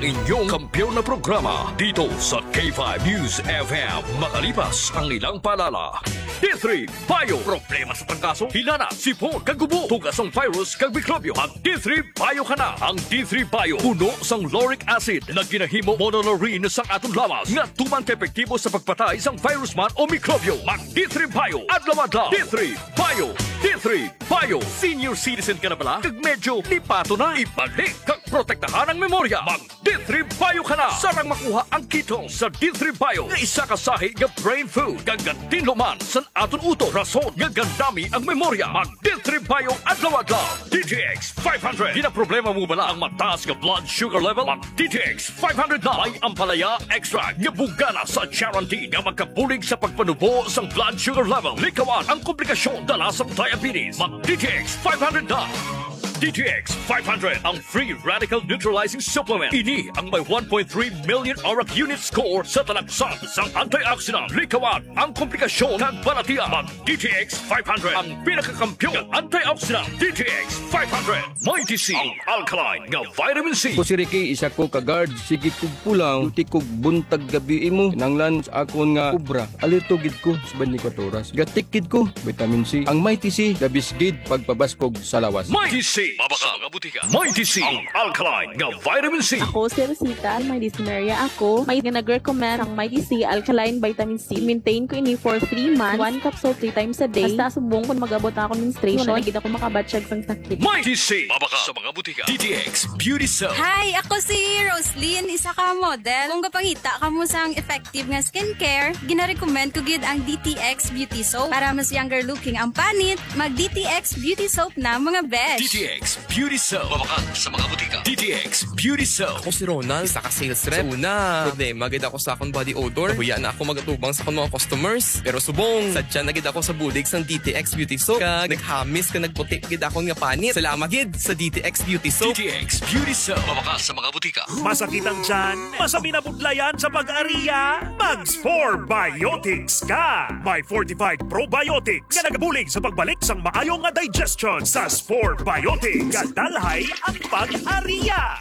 inyong kampiyon na programa dito sa K5 News FM. Makalipas ang ilang paalala. D3 Bio. Problema sa trangkaso, hinana, sipon, kagubo, tugas ang virus, kag mikrobyo. Ang D3 Bio ka na. Ang D3 Bio, puno sang lauric acid na ginahimo monolaurin sang atong lawas nga tuman ka-epektibo sa pagpatay sang virus man o mikrobyo. Mag D3 Bio, adlaw-adlaw. D3 Bio. D3 Bio. Senior citizen ka na pala? Kag medyo lipato na. Ibalik kag protektahan ang memorya. Mag D3 Bio ka na. Sarang makuha ang ketone sa D3 Bio nga isa ka sahi nga brain food. Gagantin luman san aton uto. Rason nga gandami ang memorya. Mag D3 Bio adlaw-adlaw. DTX 500. Di na problema mo bala ang mataas nga blood sugar level? Mag DTX 500 na. May ampalaya extract nga bugana sa guarantee nga magkabulig sa pagpanubo sang blood sugar level. Likawan ang komplikasyon dala sa diabetes. Mag DTX 500 na. DTX 500 ang free radical neutralizing supplement. Ini ang may 1.3 million ORAC unit score sa talagsan sang antioxidant. Likawan ang komplikasyon kag balatian. Mag DTX 500 ang pinakakampiyon ng antioxidant. DTX 500 may DC ang alkaline nga vitamin C. Ko si Ricky, isa ko ka-guard. Sige kog pulang, tuti kog buntag gabi imo. Nanglan sa akon nga kubra. Alerto gid ko sa 24 oras. Gatikid ko, vitamin C. Ang may TC, dabisgid pagpabaskog sa lawas. May TC. Mabaka nga butika. May TC ang alkaline nga vitamin C. Ako si Rosita, may dysuria ako. May nag-recommend ang Mighty C Alkaline Vitamin C. Maintain ko ini for 3 months. 1 capsule 3 times a day. Basta subong kung mag-abot ako menstruation. Nagigit ako makabatsyag sang sakit. May TC. Mabaka sa mga butika. DTX Beauty Soap. Hi, ako si Roslyn, isa ka model. Kung kapangita ka mo sang effective nga skincare, gina-recommend ko gid ang DTX Beauty Soap. Para mas younger looking ang panit, mag DTX Beauty Soap na mga besh. DTX Beauty Soap. Mabakan sa mga butika. DTX Beauty Soap. Ako si Ronald, isa ka sales rep. Una, problema gid ako sa akong body odor. Huya na ako magatubang sa akong mga customers. Pero subong, sadya na gid ako sa budig sang DTX Beauty Soap. Kag naghamis ka nagputi gid akong nga panit. Salamat gid sa DTX Beauty Soap. DTX Beauty Soap. Mabakan sa mga butika. Masakit ang tiyan? Masabi na budlayan sa pag-ariya? Mag-Spore Biotics ka! May fortified probiotics nga nagabulig sa pagbalik sang maayong nga digestion sa Spore Biotics. Kadalhay ang pag-ariya!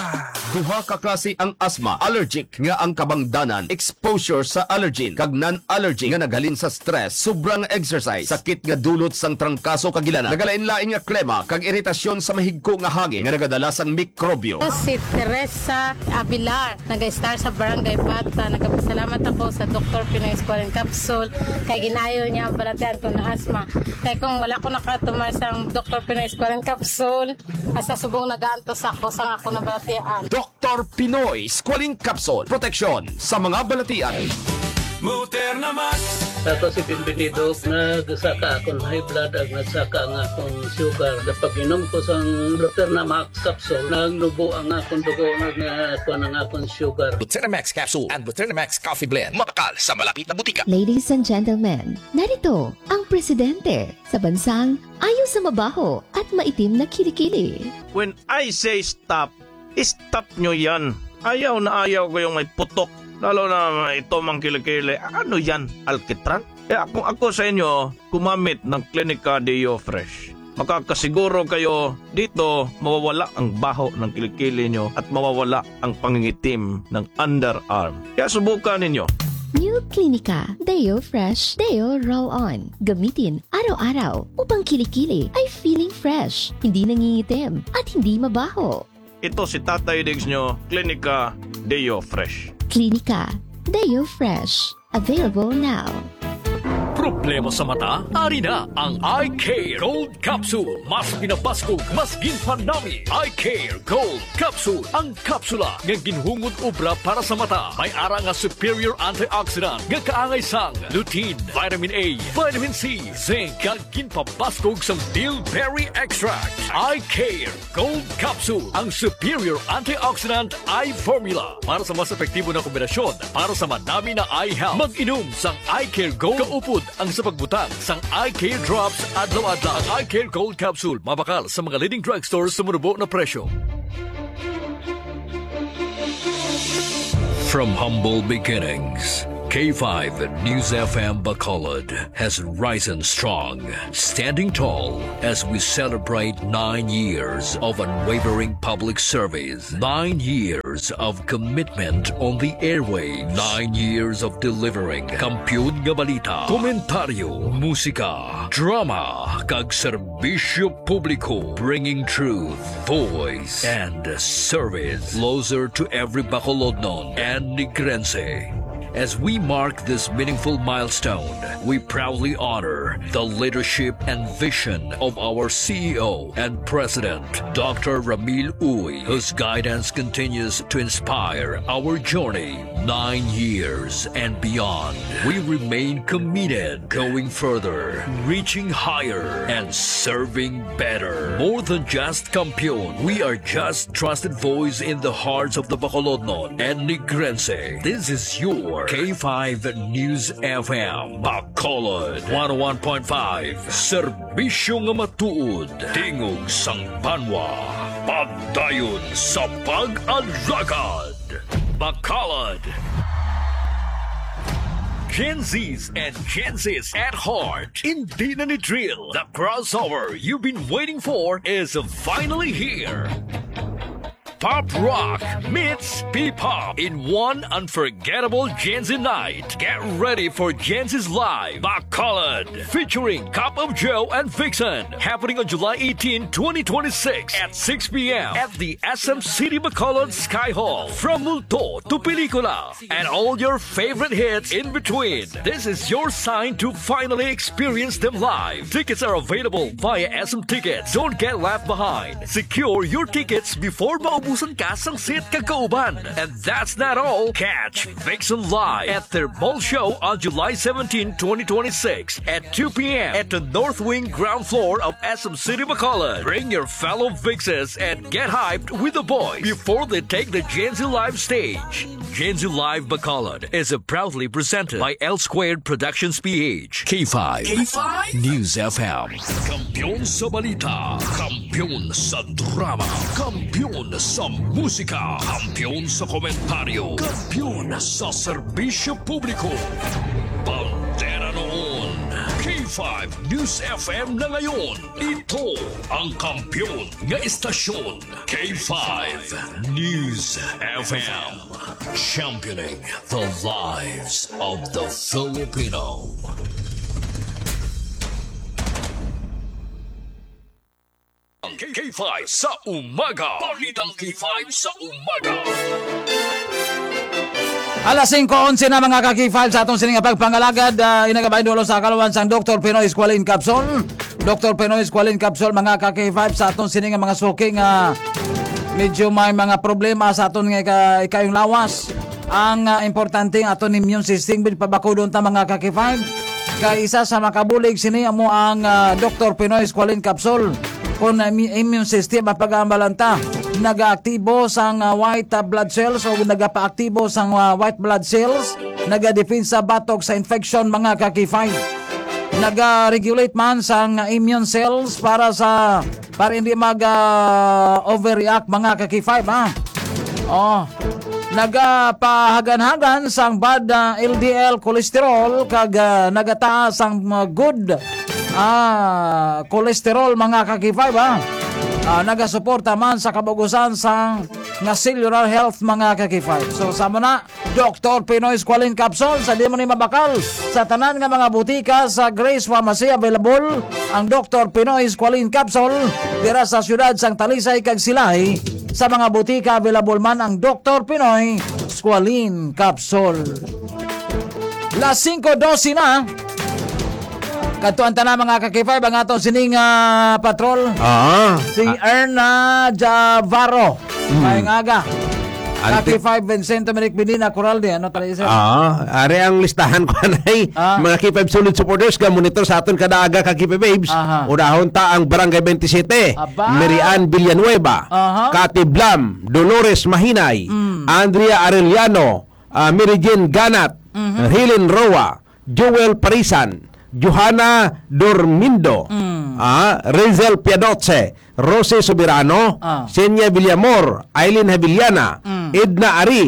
Duha ka klase ang asthma, allergic nga ang kabangdanan, exposure sa allergen, kag non-allergy nga naghalin sa stress, sobrang exercise, sakit nga dulot sang trangkaso kag ilana, nagalain-lain nga klema, kag iritasyon sa mahigko nga hangin nga nagadala sang mikrobyo. Si Teresa Abilar, nag-star sa Barangay Bata. Nagpasalamat ako sa Dr. Pinoy Squalene Capsule kay ginayo niya ang balatian ko na asthma. Kaya kung wala ko nakatumar sa Dr. Pinoy Squalene Capsule, asa subong nagaantos ako sa ako na balatian. Dr. Pinoy Squalene Capsule, proteksyon sa mga balatian. Moderna Max! Ako si Pimpinido, nagsaka akong high blood at nagsaka ang akong sugar. Kapag inom ko sa Moderna Max capsule, nagnubo ang akong dugo, nagkuhan ang akong sugar. Buterna Max Capsule and Buterna Max Coffee Blend. Mabakal sa malapit na butika. Ladies and gentlemen, narito ang presidente sa bansang ayaw sa mabaho at maitim na kilikili. When I say stop, stop nyo yan. Ayaw na ayaw ko yung may putok. Lalo na ito mang kilikili. Ano yan? Alkitran? Kung ako sa inyo, gumamit ng Clinica Deo Fresh. Makakasiguro kayo dito mawawala ang baho ng kilikili nyo at mawawala ang pangingitim ng underarm. Kaya subukan ninyo. New Clinica Deo Fresh Deo Roll-On. Gamitin araw-araw upang kilikili ay feeling fresh, hindi nangingitim at hindi mabaho. Ito si Tatay Diggs nyo, Clinica Deo Fresh. Clinica Deo Fresh. Available now. Problema sa mata? Ari na ang Eye Care Gold Capsule. Mas pinabaskog, mas ginpanami. Eye Care Gold Capsule. Ang kapsula nga ginhungod obra para sa mata. May ara nga superior antioxidant nga kaangay sang lutein, vitamin A, vitamin C, zinc, kag ginpabaskog sang bilberry extract. Eye Care Gold Capsule. Ang superior antioxidant eye formula para sa mas epektibo na kombinasyon para sa madami na eye health. Mag-inom sang Eye Care Gold kaupod ang sa pagbutang sang Eye Care Drops adlaw-adlaw. Ang Eye Care Gold Capsule mabakal sa mga leading drugstores sa munubo na presyo. From humble beginnings K5 News FM Bacolod has risen strong, standing tall as we celebrate 9 years of unwavering public service, 9 years of commitment on the airwaves, 9 years of delivering kampiyon nga balita, komentaryo, musika, drama, kag serbisyo publiko, bringing truth, voice, and service closer to every Bacolodnon and Negrense. As we mark this meaningful milestone, we proudly honor the leadership and vision of our CEO and President, Dr. Ramil Uy, whose guidance continues to inspire our journey 9 years and beyond. We remain committed, going further, reaching higher, and serving better. More than just kampiyon, we are just trusted voice in the hearts of the Bacolodnon and Negrense. This is your K5 News FM Bacolod 101.5 Serbisyo nga matuod tingog sang banwa pagdayon sa pag-alagad Bacolod. Gen Zs and Gen Zs at heart, hindi na ni drill. The crossover you've been waiting for is finally here. Pop rock meets P-pop in one unforgettable Gen Z night. Get ready for Gen Z's Live Bacolod featuring Cup of Joe and Vixen, happening on July 18, 2026 at 6 p.m. at the SM City Bacolod Sky Hall. From multo to pelikula and all your favorite hits in between. This is your sign to finally experience them live. Tickets are available via SM Tickets. Don't get left behind. Secure your tickets before maubusan ka sang seat kagauban. And that's not all. Catch Vixen live at their mall show on July 17, 2026 at 2 p.m. at the North Wing ground floor of SM City Bacolod. Bring your fellow Vixes and get hyped with the boys before they take the Gen Z Live stage. Gen Z Live Bacolod is proudly presented by L Squared Productions PH. K5 News FM. Kampiyon sa balita, kampiyon sa drama, kampiyon sa musika, kampiyon sa komentaryo, kampiyon sa serbisyo publiko. Bandera noon, K5 News FM na ngayon. Ito ang kampiyon nga istasyon, K5 News FM. Championing the lives of the Filipino. K5 sa umaga. Balitang K5 sa umaga. Alas 5:11 na mga ka-K5 sa atong sining pagpangalagad. Inagabay dulo sa kalawan sang Dr. Pinoy Squalene Capsule. Dr. Pinoy Squalene Capsule mga ka-K5 sa atong sining mga suking medyo may mga problema sa aton nga ikayong lawas. Ang importante ang aton immune system bil pabakudon ta mga ka-K5. Kay isa sa makabulig sini amo ang Dr. Pinoy Squalene Capsule. Kung immune system mapagambalanta, nag-aaktibo sang white blood cells o nagapaaktibo sang white blood cells, naga-depensa batok sa infection mga ka-K5. Naga-regulate man sang immune cells para hindi mag-overreact mga ka-K5 ha. Nagapahagan-hagan sang bad LDL cholesterol kag nagataas ang good cholesterol mga ka-K5 ha. Nagasuporta man sa kabugusan sang nga cellular health mga ka-K5. So sama na Dr. Pinoy Squalene Capsule sa di mo ni mabakal sa tanan nga mga butika sa Grace Pharmacy available ang Dr. Pinoy Squalene Capsule dira sa syudad sang Talisay kag Silay. Sa mga butika available man ang Dr. Pinoy Squalene Capsule. Las 5:12 na. Katuan na mga ka-K5 ang atong sining patrol. Si Erna Javaro. May ngaga. K5 Vincento Meric Benina Coralde. Ano talaga sir? Are ang listahan ko na mga K5 solid supporters ka monitor sa aton kada aga ka K5 babes. Unahon ta ang Barangay 27, Merian Villanueva, Kati Blam, Dolores Mahinay, Andrea Arellano, Mary Jane Ganat, Helen Roa, Joel Parisan, Johanna Dormindo, Renzel Piadoce, Rose Soberano, Senya Villamor, Aileen Havillana, Edna Ari,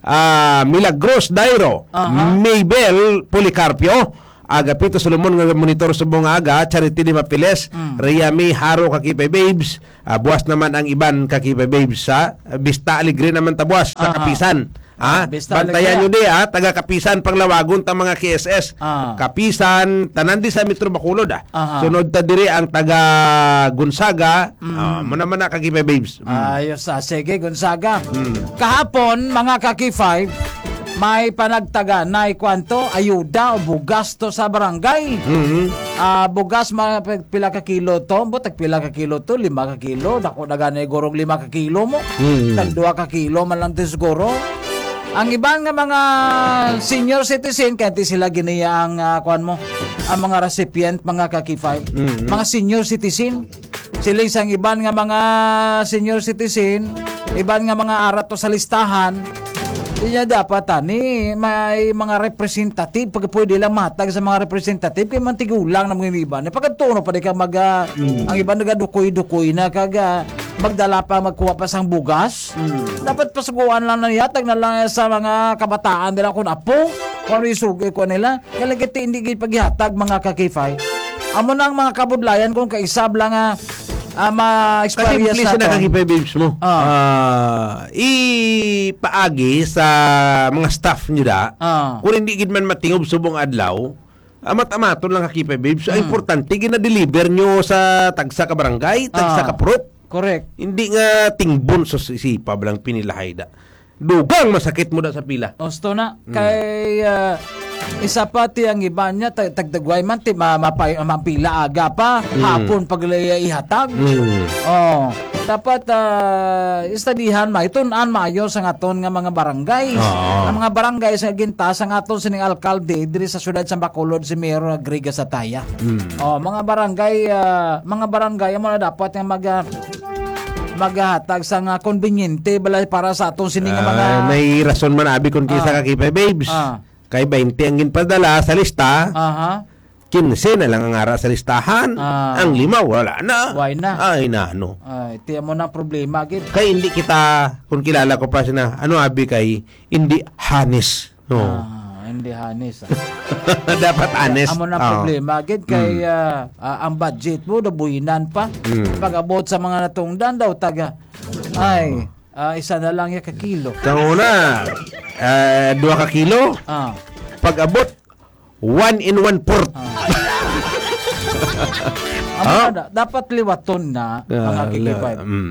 Milagros Dairo, Maybel Policarpio, Agapito Solomon nga monitor subong aga, Charity Di Mapiles, Rayami Haro Kakipay Babes, buwas naman ang iban Kakipay Babes sa Bista Alegre naman tabuas sa Kapisan. Bantayan nyo di taga Kapisan panglawagon ta mga KSS. Kapisan tanan di sa Metro Bacolod sunod ta diri ang taga Gonzaga. Muna man na Kakipay Babes. Ayos sige Gonzaga. Kahapon mga Kaki5 may panagtaga na kwanto ayuda o bugas to sa barangay. Bugas pila ka kilo to, tag pila ka kilo to, 5 ka kilo, dako na ganay gorong 5 ka kilo mo. Tag 2 ka kilo man lang din siguro. Ang ibang nga mga senior citizen kahit sila giniya ang ang mga recipient mga Kaki5. Mga senior citizen sila isang iban nga mga senior citizen, iban nga mga arat to sa listahan. Iya dapat may mga representative pag pwede lang matag sa mga representative kay man tigulang na mga iban. Pagkatuno pa di ka ang iban nagadukoy-dukoy na kaga magdala pa magkuha pa sang bugas. Dapat pasuguan lang na yatag na lang sa mga kabataan nila kung apo kung ano isugi ko nila. Kaya hindi paghihatag mga Kaki5. Amo nang mga kabudlayan kung kaisab lang ma-experience na to. Kasi babes mo. Ipaagi sa mga staff nyo kung hindi gid man matingob subong adlaw, amat-amaton lang Kakipay babes. Importante gina-deliver nyo sa tagsa ka barangay, tagsa ka prop. Correct. Hindi nga tingbon sa isipa lang pinilahay dugang masakit mo sa pila. Osto na. Kay isa pa ang iba niya tagdagway man mapila aga pa hapon pag ihatag. Dapat istadihan maitunan maayo sa ngaton nga mga barangay. Ang mga barangay sa gintas ang aton sining alkalde diri sa syudad sa Bacolod si Mayor Griga Sataya. Mga barangay mo na dapat nga maghatag sa nga konbinyente balay para sa aton sining mga may rason man abi kun kisa Kakipay babes. Kay 20 ang ginpadala sa lista. 15 na lang ang ara sa listahan. Ang 5 wala na. Why na? Ay nano. Ay, tiyan mo na problema gid. Kay hindi kita kung kilala ko pa sina abi kay hindi hanis. Hindi hanis. Dapat honest. Amo na problema gid kay ang budget mo nabuhinan pa. Pag-abot sa mga natungdan daw taga isa na lang ya ka kilo. Una 2 ka kilo. Pag-abot 1 in 1/4. Dapat liwaton na mga Kaki5.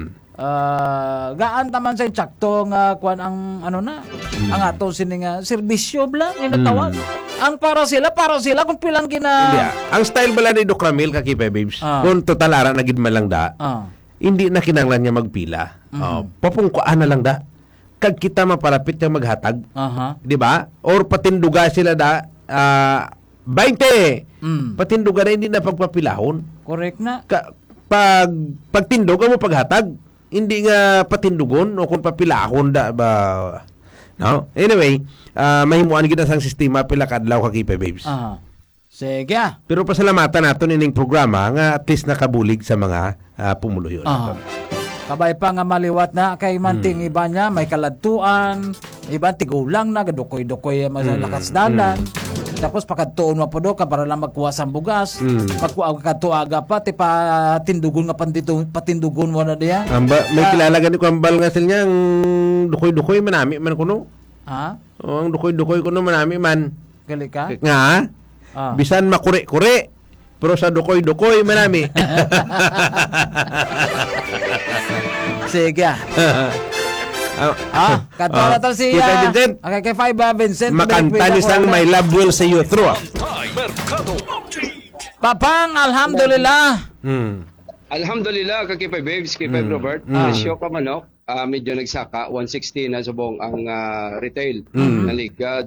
Gaan taman sa tsakto nga kuan ang ang ato sining serbisyo bla inatawag. Ang para sila kung pilang ang style bala ni Doc Ramil Kakipay babes. Kung total ara na gid man lang hindi na kinanglan niya magpila. Papungkuan na lang kag kita mapalapit nga maghatag. Di ba? Or patinduga sila 20. Patinduga na hindi na pagpapilahon. Correct na. Pagtinduga mo paghatag, hindi nga patindugon o kung papilahon ba. No? Anyway, mahimuan gid sang sistema pila kadlaw Kakipay babes. Sige. Pero pasalamatan naton ining programa nga at least nakabulig sa mga pumuluyon. Kabay pa nga maliwat na kay manting iba niya may kaladtuan, iba tigulang na gadukoy-dukoy lakas dalan. Tapos pakadtuon mo po ka para lang magkuha sa bugas. Pagkuha ka tuaga pa ti patindugon nga patindugon mo na diya. May kilala gani ko ambal nga sila ang dukoy-dukoy manami man kuno. Ang dukoy-dukoy kuno manami man. Gali ka? Nga. Bisan makure-kure. Pero sa dukoy-dukoy manami. Sige. Katawa to si Vincent. Kay Vincent. Makanta ni sang My Love Will Say You Through. Papang, alhamdulillah. Alhamdulillah, Kakipay babes, Kakipay Robert. Show ka manok. Medyo nagsaka 160 na subong ang retail naligad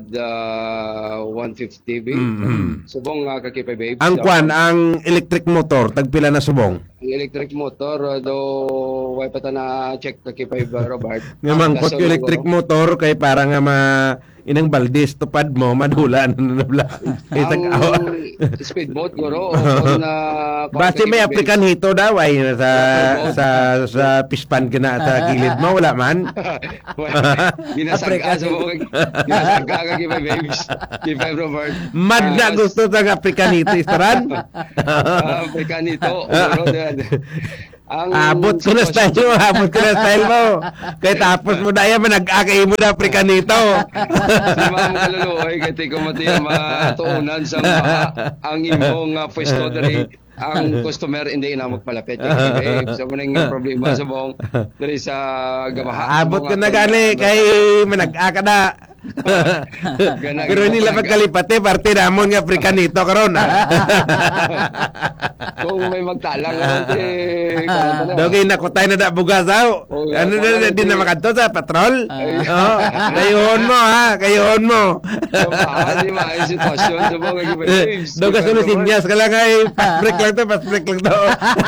150 subong Kakipay babes. Ang kwan ang electric motor tagpila na subong. Ang electric motor do way pa ta na check kakipay Robert. Nga mangkot yung electric motor kay para nga inang baldes tupad mo madula na nabla. Ang speedboat guro o na base may African hito daw ay sa pispan kina sa gilid mo wala man. Binasagka sa mga binasagka kakipay babes. Kipay Robert. Mad na gusto sa African hito istaran. African hito guro abot ko na style mo. Kaya tapos mo daya manag-akay mo na Africanito. Si Ma'am Kaluluoy, kaya ko mati matuunan sa ang imong pwesto diri ang customer hindi na magpalapit. So maning problema sa buong diri sa gabaha. Abot ko na gani kay manag-aka na. Pero nila pagkalipate parte namon nga Africanito karon. Kung may magtalang dogay na ko tayo na da bugasaw. Ano na din na makadto sa patrol? Kayuhon mo ha, kayuhon mo. Di ba ay sitwasyon sa mga giveaways. Doga sulo sinyas ka lang ay pass break lang to.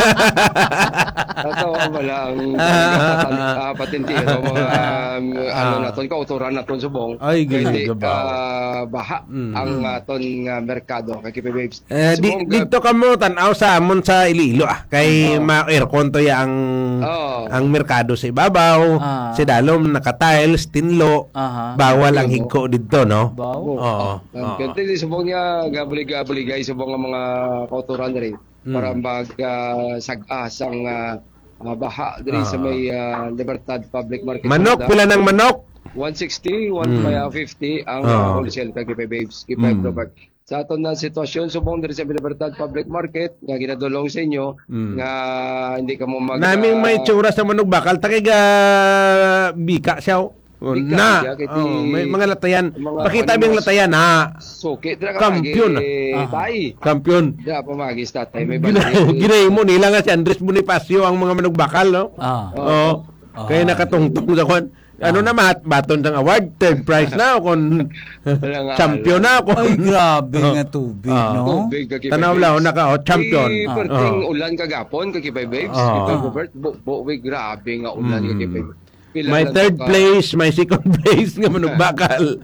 Tatawa wala ang patentero mga ano naton kauturan naton subong. Ay, baha ang aton merkado kay Kipe Babes. Dito ka mo tanaw sa amon sa Iloilo kay ma-aircon to ya ang merkado sa ibabaw, si dalom naka-tiles, tinlo, bawal ang higko dito no. Oo. Kante di subong niya gabulig-gabuligay subong ang mga kauturan rin para mag-sagas ang baha diri sa may Libertad Public Market. Manok pila ng manok? 160, 150 ang wholesale kay Kipe Babes, Kipe Robert. Sa aton na sitwasyon subong diri sa Libertad Public Market nga ginadulong sa inyo nga hindi ka mo naming may tsura sa manok bakal takay ga bika siya. May mga latayan. Pakita biyang latayan ha. Suki kampiyon. Kampiyon. Dira pamagis tatay may ginay mo nila nga si Andres Bonifacio ang mga manok bakal no. Kaya nakatungtong sa kwan. Ano na baton ng award, third prize na kung champion na ako. Ay, grabe nga tubig, no? Tanaw lang naka champion. Perting ulan kagapon kay Kipe Babes. Kipe Robert, grabe nga ulan kay Kipe Babes. May third place, may second place nga manok bakal.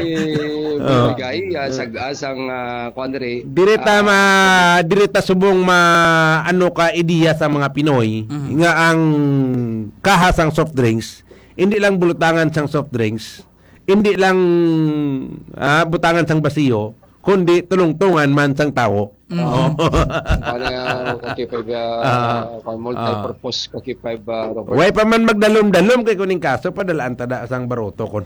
Sag-asang quandary. Direta subong ano ka ideya sa mga Pinoy nga ang kahasang soft drinks hindi lang bulutangan sang soft drinks, hindi lang butangan sang basiyo, kundi tulong-tungan man sang tao. Multi-purpose kakipay ba Robert? Way pa man magdalom-dalom kay kuning kaso padalaan tada sang baroto kon.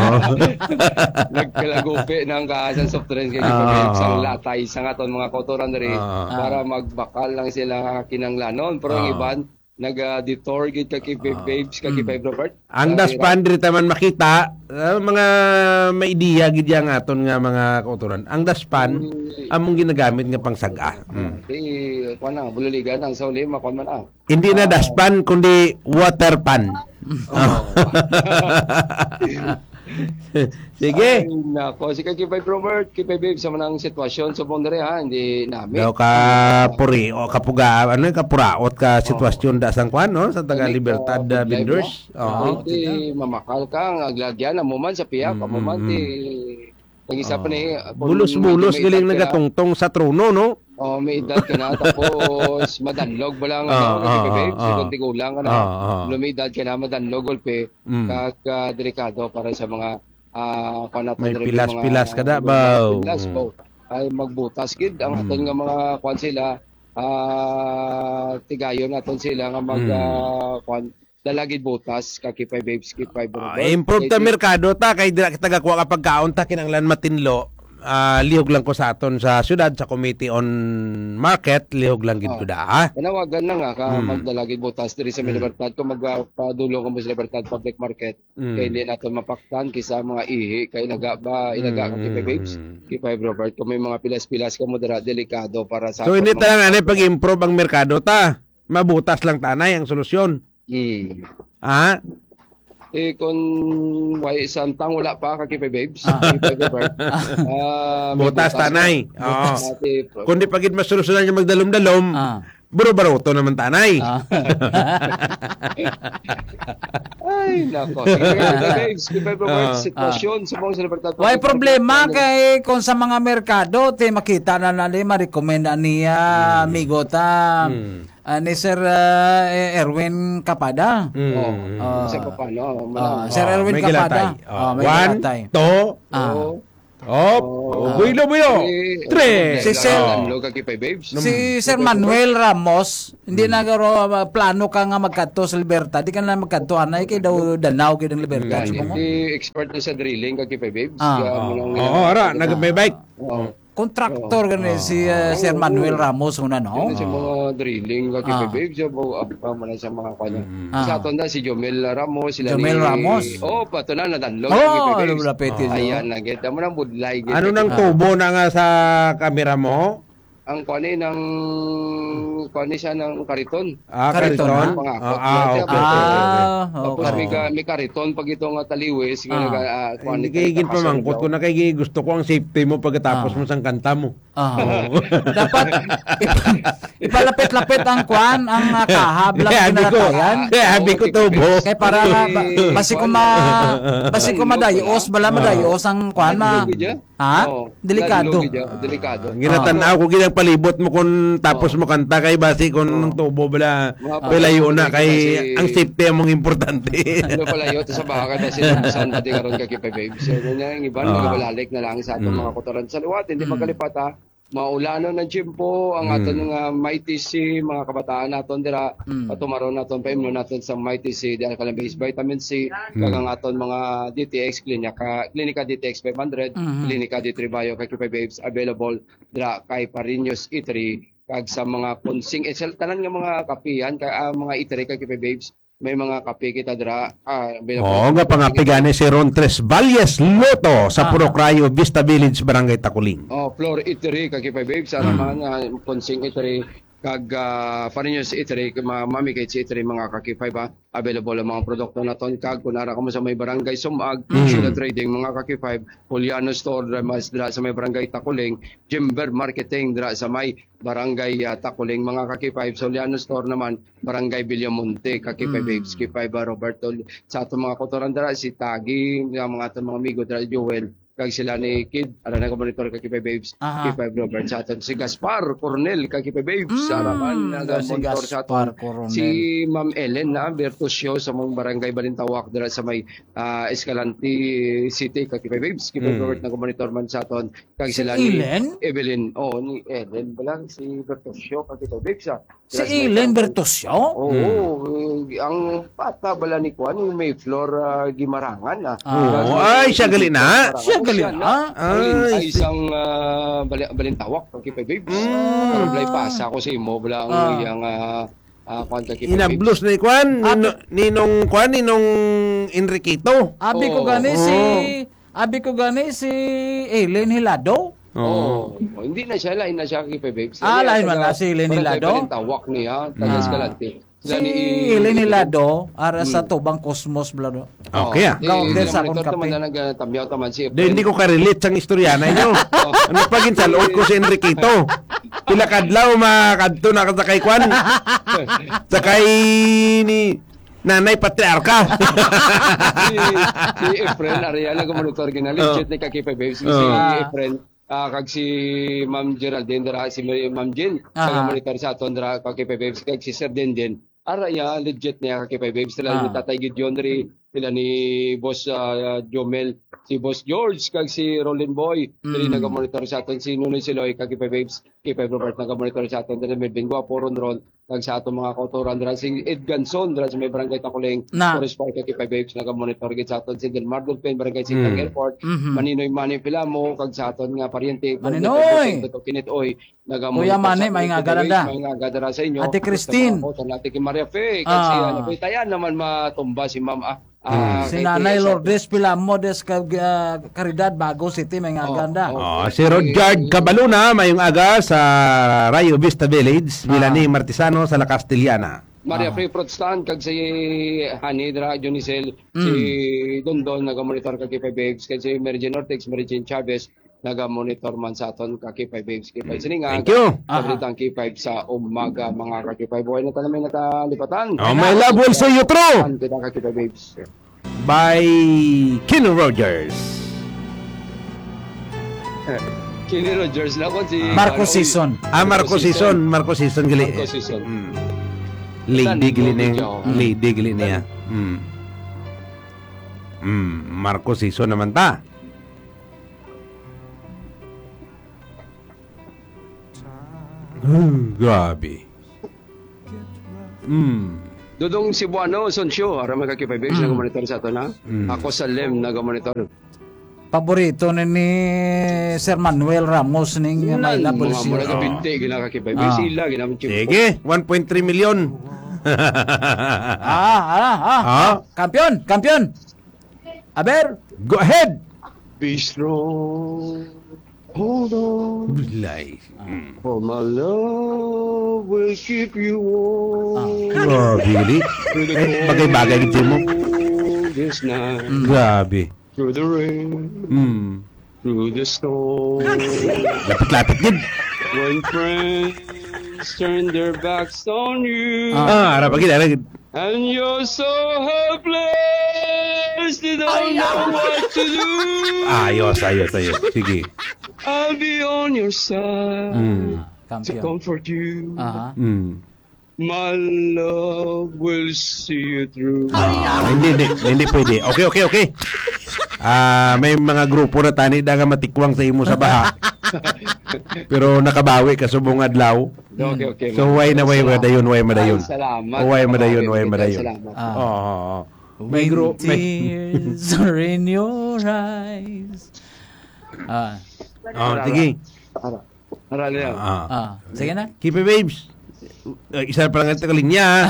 Nagkalagupi ng kahasang soft drinks kay Babes sang latay sang aton mga kauturan diri para magbakal lang sila kinanglanon pero ang iban nag-detour gid kay Babes kay Robert. Ang daspan diri taman makita mga may ideya gid yang aton nga mga kauturan. Ang daspan among ginagamit nga pangsaga. Kuan na bululigan ang sauli makon man Hindi na daspan kundi water pan. Sige. Nako, si Kipe Robert, Kipe Babes sa manang sitwasyon sa bondere hindi namin. Daw ka puri o kapuga kapuraot ka sitwasyon da sang kwan no sa taga Libertad vendors. Mamakal ka aglagyan mo man sa piyak mo man nag-isa pa ni bulos-bulos galing nagatungtong sa trono no. May edad ka na tapos madanlog ba lang Kipe Babes, tigulang ka na. May edad ka na madanlog golpe delikado para sa mga may pilas-pilas kada ba ay magbutas gid ang aton nga mga kwan sila tigayon naton sila nga mag kwan dalagid butas ka Kipe Babes Kipe improve ta merkado ta kay dira kita gakuha kapag kaon ta kinanglan matinlo. Lihog lang ko sa aton sa syudad sa Committee on Market lihog lang gid ko da Nawagan na nga ka magdalagid butas diri sa Libertad ko magpadulong ko sa Libertad Public Market kay hindi naton mapaktan kisa mga ihi kay inaga ka Kipe Babes Kipe Robert kung may mga pilas-pilas ka mo dira delikado para sa so hindi ta lang pag-improve ang merkado ta mabutas lang tanay ang solusyon. Kung way santang wala pa ka Kipe Babes Kipe Robert butas tanay kundi pagid masolusyonan yung magdalom-dalom buro-baroto naman tanay. Ay, nako. Sige, babes. Keep Robert, sitwasyon sa mga Libertad. Why problema kay kung sa mga merkado te makita na nali ma-recommend niya amigo ta ni Sir Erwin Capada. Sa paano? Sir Erwin may Capada. gilatay. One, two, builo. Tres. Si Sir Manuel Ramos, hindi na plano ka nga magkadto sa Libertad. Di ka na magkadto anay kay daw danaw kay ng Libertad. Hindi expert na sa drilling kay babes. Ara, nag-may bike. Contractor gani si Sir Manuel Ramos una no. Sa mga drilling kay babes, man sa mga kanya. Sa aton na si Jomel Ramos, sila Jomel Ramos. Pato na nadanlog kay babes. Ayan, nageta mo nang budlay. Ano nang tubo na nga sa kamera mo? Ang kuani siya ng kariton. Kariton. Tapos may kariton pag ito nga taliwis kuani kay pamangkot ko na kay gusto ko ang safety mo pagkatapos mo sang kanta mo. Dapat ipalapit-lapit ang kuan ang kahab lang kinatayan. Habi ko tubo. Kay para basi ko madayos bala madayos ang kuan delikado. Ginatanaw ko ginang palibot mo kung tapos mo kanta kay basi kung tubo bala palayo na kay ang safety among importante. Ano palayo sa baka kasi saan pati karon kay babes. So nya ang iban magabalalik na lang sa atong mga kotoran sa luwat hindi magkalipata. Maulano ng tiyempo ang aton nga Mighty C mga kabataan naton dira tumaron naton paimno naton sa Mighty C dahil kalang base vitamin C kagang aton mga DTX klinika DTX 500 klinika D3 Bio kay babes available dira kay Parinos E3 kag sa mga punsing tanan nga mga kapihan kay mga E3 kay babes may mga kape kita dira nga pangapigani si Ron Tres Valles Loto sa Purocrayo Vista Village Barangay Takuling. Floor Eatery kay babes sa mga punsing Eatery kag Parinos Eatery mami kay Eatery mga kaki-5 available ang mga produkto naton kag kunara kamo sa may barangay Sumag Sila Trading mga kaki-5 Juliano Store mas dira sa may barangay Takuling Jimber Marketing dira sa may barangay Takuling mga kaki-5 Juliano Store naman barangay Villamonte kaki-5 babes kaki-5 Roberto sa ato mga kotoran dira si Tagi mga ato mga amigo dira Joel kag sila ni Kid ara nag-monitor kay babes kay Robert sa aton si Gaspar Coronel kay babes araman nag-monitor sa aton si Ma'am Ellen na Bertosio sa mong barangay Balintawak dira sa may Escalante City kay babes kay Robert nag-monitor man sa aton kag sila ni Evelyn ni Ellen balang si Bertosio kay babes si Ellen Bertosio ang pata bala ni Juan may Flor Gimarangan ay siya gali na ay isang balintawak kay babes blay pasa ko sa imo bala ang iyang kwan kay babes inablos na Juan ninong Enriquito abi ko gani si Ellen Hilado. Hindi na siya lain na siya kay babes lain man na si Ellen Hilado balintawak niya taga Escalante si Ellen Hilado ara sa Tubang Cosmos blado. Okay Gawder sa akong kape. Hindi ko ka-relate sang istorya na inyo. Ano pagin sa loob ko si Enriquito. Pila kadlaw makadto na sa kay Kwan. Sa kay ni Nanay Patriarka. Si Efren Ariel nag-monitor ginali legit ni kay babes si Efren kag si Ma'am Geraldine dira si Ma'am Jen nag-monitor sa aton dira kay babes kag si Sir Denden araya legit niya kay babes sila ni Tatay Gideon ri sila ni Boss Jomel si Boss George kag si Roland Boy dili nag-monitor sa aton si Nunoy Siloy kag kay babes kay Robert nag-monitor sa aton dili Melvin Guapo Ron kag sa aton mga kautoran dira si Ed Ganson dira sa may barangay Takuling Forest Park kay babes nag-monitor gid sa aton si Delmar Dolphin barangay Sintang Airport Maninoy Manny Pilamo kag sa aton nga paryente Maninoy Kinitoy nag-monitor Kuya Manny may nga garanda sa inyo Ate Christine Ate Maria Fe kag si tayan naman matumba si Ma'am si Nanay Lourdes Pilamo des Caridad Bago City may nga ganda. Si Rodyard Cabaluna mayong aga sa Rayo Vista Village, Milani Martisano sa La Castellana. Maria Free Protestant kag si Hanidra Jonicel si Dondon nag-monitor kag kay babes kag si Mary Jane Ortex Mary Jane Chavez naga-monitor man sa aton ka K5 babes. K5 sini nga. Thank you. Pabalitang K5 sa umaga mga ka K5 boy na tayo namin nakalipatan. My love will see you through. Kita ka K5 babes. By Kino Rogers. Kini Rogers na ko si Marco Season. Marco Season. Marco Season gali. Marco Season. Lady gali niya. Lady gali niya. Marco Season naman ta. Grabe. Dudong Cebuano, Sonsyo, aram ka K5 babes na monitor sa ato na. Ako sa Lem naga-monitor. Paborito ni Sir Manuel Ramos ning may labol Mga siya. binti ginaka K5 babes sila ginamit yung Sige, 1.3 million. Kampiyon. Aber, go ahead. Be strong. Hold on. Bilay. For my love will keep you warm. Grabe gali. Bagay-bagay gitu mo. This night. Grabe. Through the rain. Through the storm. Lapit-lapit din. When friends turn their backs on you. Harap lagi. And you're so helpless, you don't know what to do. Ayos. Sige. I'll be on your side to comfort you. My love will see you through. Hindi pwede. Okay. May mga grupo na tani da nga matikwang sa imo sa baha. Pero nakabawi ka subong adlaw. Okay. So why madayon. Salamat. Why madayon. Salamat. May tears are in your eyes. Sige. Arali na. Sige na. Keep it, babes. Isa pa lang ang linya.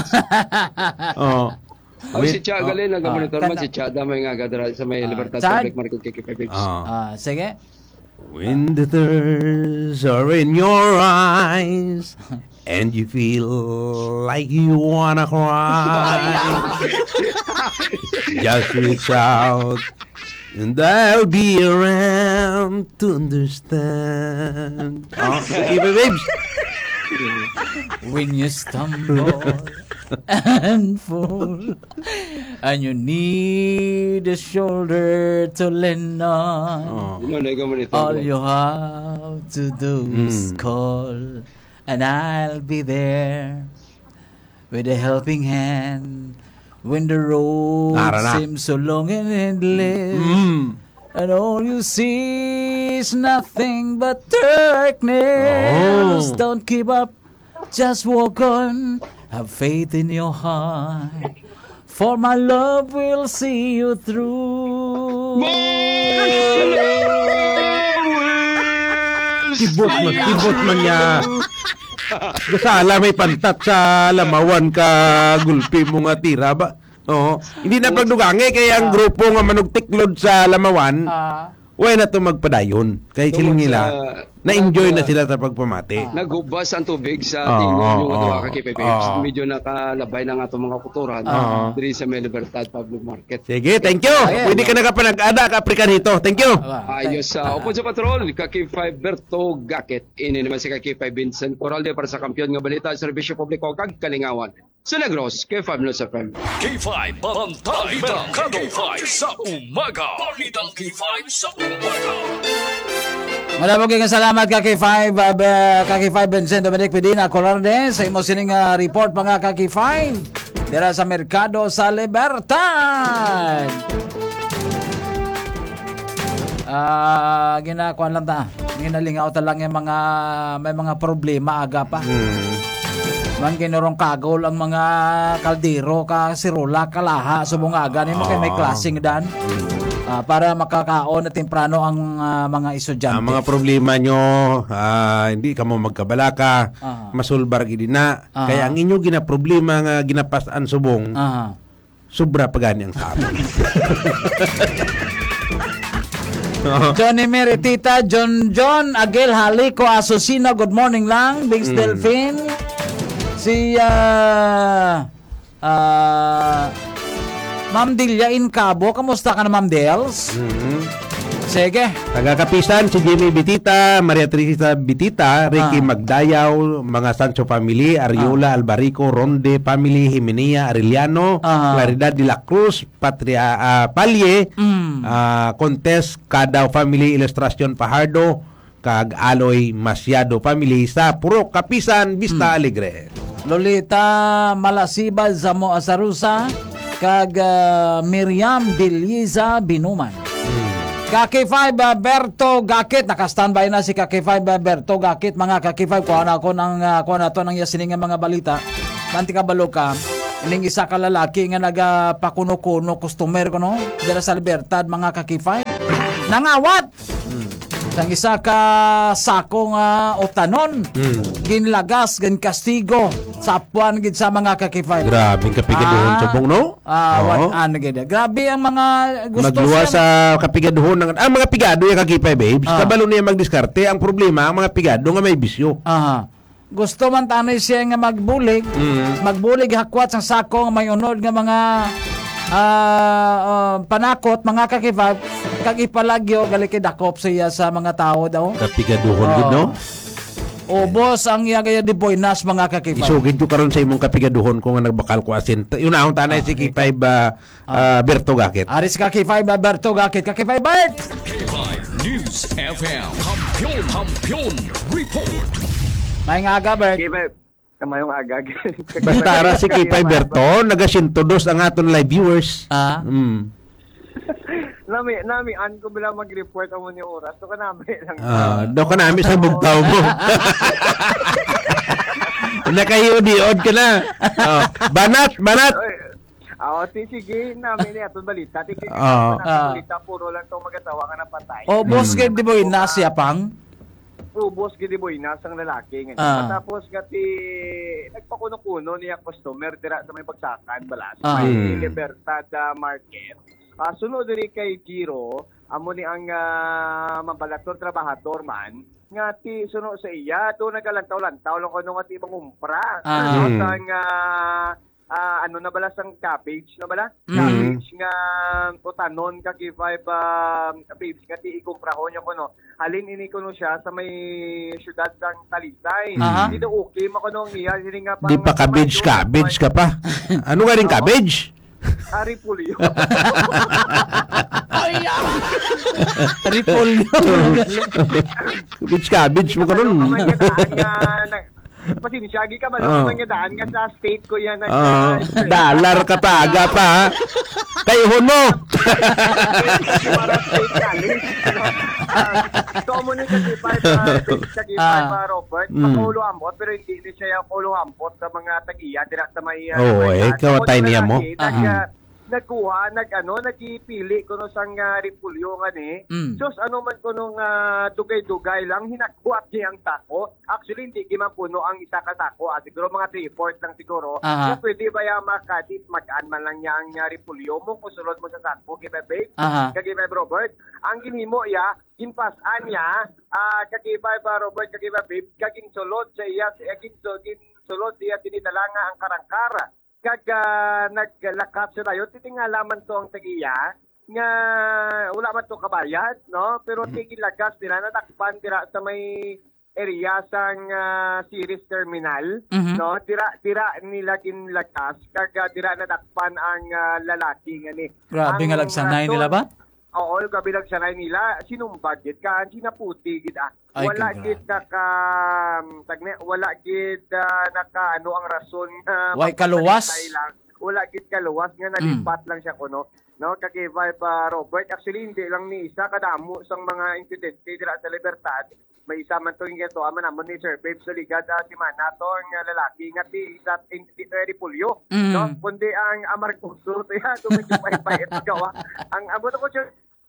Si Cha gali naga-monitor man si Cha damay nga gadra sa may Libertad Public Market K5 babes. Sige. When the tears are in your eyes and you feel like you wanna cry, just reach out and I'll be around to understand. Keep it, babes. When you stumble and fall and you need a shoulder to lean on, all you have to do is call and I'll be there with a helping hand when the road seems so long and endless and all you see is nothing but darkness. Don't give up, just walk on. Have faith in your heart, for my love will see you through. Kibot man niya. Gasala may pantat sa lamawan ka gulpi mo nga tira ba? Hindi na pagdugangi kaya ang grupo nga manugtiklod sa lamawan. Why na to magpadayon? Kaya siling nila, na-enjoy na sila sa pagpamati. Naghubas ang tubig sa tingon yung ato ka K5 babes. Medyo nakalabay na nga itong mga kuturan diri sa may Libertad Public Market. Sige, thank you. Pwede ka nakapanag-ada ka Africanito. Thank you. Ayos sa Upon sa Patrol, ka K5 Berto Gaket. Ini naman si ka K5 Vincent Coralde para sa kampiyon nga balita sa Serbisyo Publiko kag Kalingawan. Sa Negros, K5 News FM. K5 Balitang K5 sa umaga. Balitang K5 sa umaga. Maraming kayong salamat Kaki 5 Vincent Dominic Pedina Coralde sa imo sining report mga Kaki 5 dira sa merkado sa Libertad. Ginakuan lang ta. Ginalingaw ta lang yung mga may mga problema aga pa. Man kinurong kagol ang mga kaldero ka sirula kalaha subong aga nimo kay may klaseng dan. Para makakaon na temprano ang mga estudyante. Ang mga problema nyo, hindi ka mo magkabalaka, masulbar gid na. Kaya ang inyo ginaproblema nga ginapasan subong, sobra pagani ang sabi. Johnny Meritita, John Agel Haliko Asusina, good morning lang. Bigs Delphine. Si Ma'am Dilyain Cabo, kamusta ka na Ma'am Dels? Sige. Taga-Kapisan, si Jimmy Bitita, Maria Teresa Bitita, Ricky Magdayaw, mga Sancho family, Ariola, Albarico, Ronde family, Jimenea, Arellano, Claridad de la Cruz, Patria Palye, Contes, Cadaw family, Ilustracion Pajardo, kag Aloy Masyado family sa Puro Kapisan, Vista Alegre. Lolita Malasibal Zamo Azarusa, kag Miriam Deliza Binuman. Kaki5 Berto Gakit, naka-standby na si Kaki5 Berto Gakit. Mga Kaki5, kuha na ako ng yasining mga balita. Manti ka balo ka, ining isa ka lalaki nga nagapakuno-kuno customer ko no, dira sa Libertad, mga Kaki5. Nangawat! Sang isa ka sakong utanon, ginlagas, gin kastigo, sapuan gid sa mga Kaki5. Grabe ang kapigaduhon sa bong, no? Grabe ang mga gusto magluwa sa kapigaduhon ng mga pigado yung Kaki5 babes. Kabalo niya magdiskarte. Ang problema, ang mga pigado nga may bisyo. Gusto man tanay siya nga magbulig, magbulig hakwat sang sako nga may unod nga mga panakot, mga Kaki5, kag ipalagyo galikid dakop siya sa mga tao daw. Kapigaduhon gid, no? Ubos ang iya gaya di Boynas, mga Kaki5. Isugid ko karon sa imong kapigaduhon ko nga nagbakal ko asin. Yun ahon tanay si Kaki5 Berto Gakit. Ari si Kaki5 Berto Gakit. Kaki5 Bert! K5 News FM. Kampiyon Report. May nga aga, Bert. K5, kamayong agag. Basta ara si Kaki5 Berto, nagasintodos ang aton live viewers. Nami, ko bila mag-report ang mga oras. So, kanami lang. Do ka namin sa bugtaw mo. Nakahiod-hiod ka na. Banat! Sige, namin niya itong balita. Balita, puro lang itong mag-asawa ka na patay. Boss, di ba yun siya pang? Boss, gidi boy, nasang lalaki. Tapos, nagpakuno-kuno niya customer dira sa may bagsakan, balas. May Libertad Market. Sunod rin kay Giro, amo ni ang mabalator trabahador man, nga ti sunod sa iya, to nagalantaw-lantaw lang ko nung ati mangumpra. Ano na bala sang cabbage na bala? Cabbage nga utanon Kaki5 babes nga ti ikumpra ko niya ko no. Halin ini ko no siya sa may syudad sang Talisay. Dito okay makuno iya sini nga pa. Di pa cabbage ka pa. Ano nga rin cabbage? Repolyo. Repolyo. Cabbage mo ka nun. Pasinsiyagi ka ba? Mangyadaan ka sa state ko yan. Dollar ka taga pa, ha? Kayuhon mo! Para state college. Common yung Kaki5 Robert. Makulo ambot, pero hindi siya kulo ambot sa mga tag-iya. Direct sa may... kawatay niya mo. Nagipili ko no sang repulyo nga ni. Sos ano man ko nung dugay-dugay lang hinakuat niya ang tako. Actually hindi giman puno ang isa ka tako. Siguro mga 3/4 lang siguro. So, pwede ba yung makadit magaan man lang niya ang repulyo mo kung sulod mo sa tako Kaki5 Kaki5 Robert. Ang ginhimo ya ginpasan niya Kaki5 Robert Kaki5 kaging sulod sa iya sulod siya tinidala nga ang karangkara. Kag naglakap siya tayo, titingalaman to ang tagiya, nga wala man to kabayad, no? Pero tigilagas nila, natakpan tira sa may area sang series terminal, no? Tira nila ginlagas, kag tira natakpan ang lalaki nga ni. Grabe nga lagsanay nila ba? Oo, gabi lagsanay nila, sinumbag gid ka, sinaputi gid wala gid wala gid naka ano ang rason way kaluwas. Wala gid kaluwas nga nalipat lang siya kuno. No, Kaki5 Robert, actually hindi lang ni isa kadamo sang mga insidente dira sa Libertad. May isa man to ito aman namon ni Sir Babe sa ligad si Manato ang lalaki nga ti repulyo. No, kundi ang Amarcosur tiya tumipay-pay gawa. Ang abot ko siya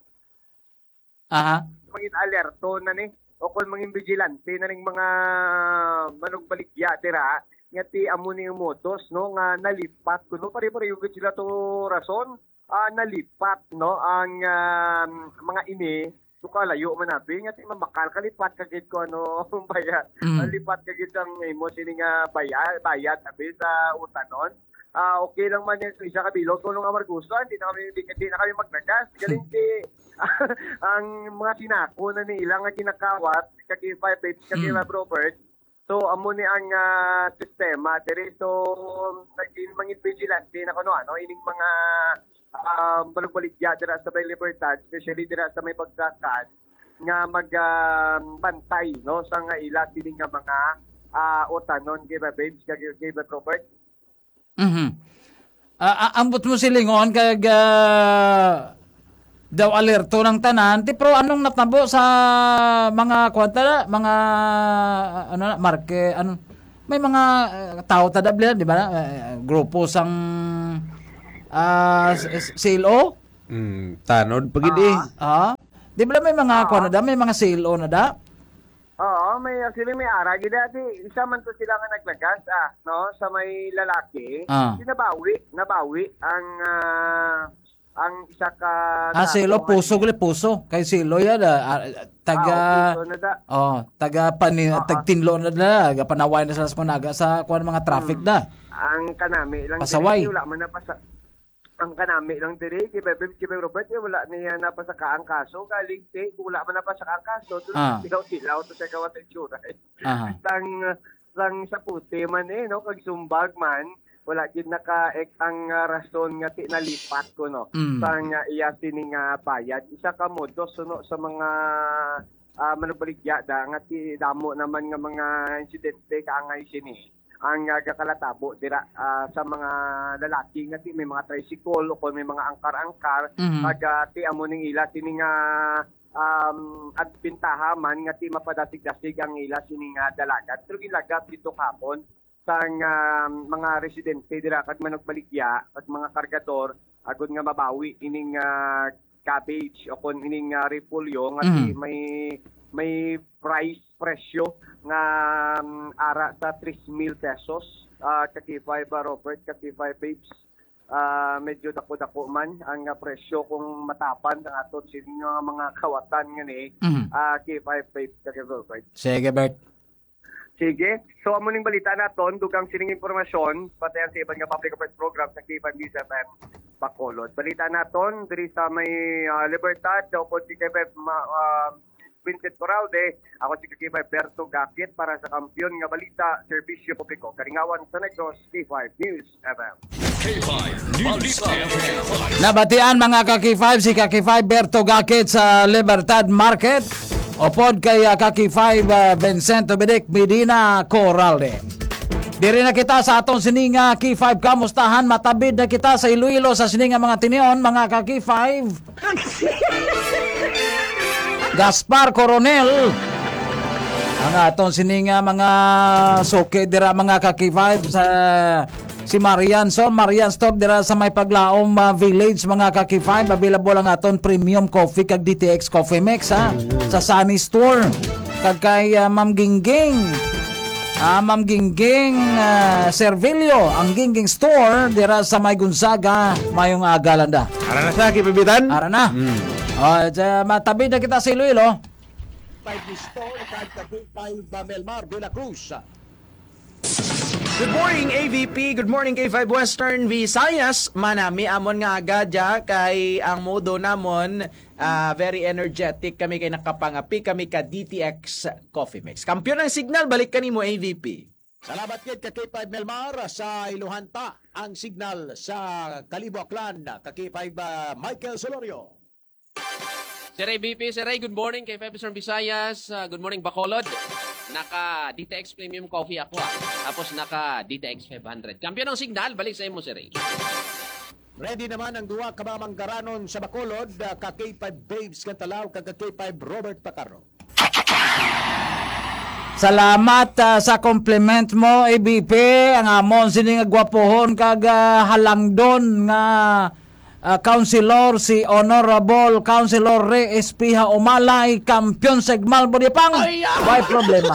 mangin alerto na ni o kung mangin vigilante na ning mga manugbaligya tira nga ti amo ni motos no nga nalipat kuno pare-pareho gid sila to rason nalipat no ang mga ini so kalayo man nabi nga ti mamakal kalipat kagid ko ano bayad nalipat kagid ang imo sini nga bayad abi sa utanon okay lang man yung isa kabilog kung nung Amargusto, hindi na kami magnagas. Galing ang mga sinako na nila nga kinakawat, kaki 5 babes, kaki Robert. So, amo ni ang sistema. So, naging mga vigilante na ining mga balugbaligya dira sa may Libertad, especially dira sa may pagkakan, nga magbantay, no, sa nga ila, tining nga mga otanon, kay babes, kay Robert. Ambot mo silingon kag daw alerto ng tanan pero anong natabo sa mga kwanta mga marke may mga tao tadabli di ba grupo sang silo tanod pagidi di ba may mga kwanta may mga silo na da. Oo, may ara gida di isa man to sila nga naglagas no sa may lalaki. Nabawi ang isa ka silo puso kay silo ya taga tagtinlo na panaway na sa kunaga sa kuan mga traffic da. Ang kanami lang pasaway. Wala man na ang kanami lang diri kay Robert wala niya napasaka ang kaso galing wala man napasaka ang kaso tilaw to sa kawat itsura lang sa puti man no kag sumbag man wala gid naka-ek ang rason nga tinalipat ko no sang iya sining bayad isa ka modos no sa mga manubaligya da nga ti damo naman nga mga insidente kaangay sini ang gakalatabo dira sa mga lalaki nga ti may mga tricycle o may mga angkar-angkar pag ti amo ning ila tining at pintahaman nga ti mapadasig-dasig ang ila sining dalagat pero gilagap dito kapon sang mga residente dira kag manugbaligya at mga kargador agud nga mabawi ining cabbage o kon ining repolyo nga ti may presyo nga ara sa 3,000 pesos kaki 5 Robert kaki 5 babes medyo dako-dako man ang presyo kung matapan ng aton sino mga kawatan nga ni kaki 5 babes kaki Robert. Sige Bert. Sige. So, amo ning balita naton, dugang sining impormasyon, patayan sa ibang nga public affairs program sa K5 News FM Bacolod. Balita naton, diri sa may Libertad, daw po si K5 Vincent Corraude, ako si K5 Berto Gakit para sa kampiyon nga balita, serbisyo publiko. Karingawan sa Negros, K5 News FM. K5 News FM. Nabatian mga Kaki 5 si Kaki 5 Berto Gakit sa Libertad Market. Opod kay Kaki 5 Vincento Benedict Medina Corralde. Diri na kita sa atong sininga Kaki 5 kamustahan matabid na kita sa Iloilo sa sininga mga tinion mga Kaki 5. Gaspar Coronel ang atong sininga mga soke dira mga Kaki 5 sa si Marian Stop dira sa may Paglaom Village mga Kaki 5 available ang aton premium coffee kag DTX Coffee Mix sa Sunny Store kag kay Ma'am Gingging Servilio ang Gingging Store dira sa may Gonzaga mayong Galanda. Ara na sa kipibitan? Ara na. Matabi na kita sa Iloilo. 5 Store kag Melmar de la Cruz. Good morning AVP, good morning K5 Western Visayas. Manami amon nga agadya kay ang modo namon very energetic kami kay nakapangapi kami ka DTX Coffee Mix. Kampiyon ng signal balik kanimo AVP. Salamat kid ka K5 Melmar sa Iluhanta ang signal sa Kalibo Aklan ka K5 Michael Solorio. Sir AVP, Sir Ray, good morning kay Western Visayas. Good morning Bacolod. Naka DTX Premium Coffee ako tapos naka DTX 500. Kampiyon ng signal, balik sa imo si Ray. Ready naman ang duwa ka manggaranon sa Bacolod, ka K5 Babes Cantalaw, ka K5 Robert Pacarro. Salamat sa compliment mo, ABP. Ang amon sining gwapohon kag halangdon nga Councilor si Honorable Councilor Re Espiha Umalay, kampiyon Segmal Bodiapang. May problema.